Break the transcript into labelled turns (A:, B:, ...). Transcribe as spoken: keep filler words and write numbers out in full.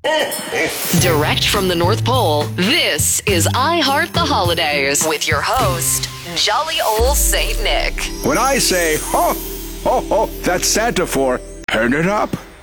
A: Direct from the North Pole, this is I Heart the Holidays with your host, Jolly Old Saint Nick.
B: When I say, ho, ho, ho, that's Santa for, turn it up.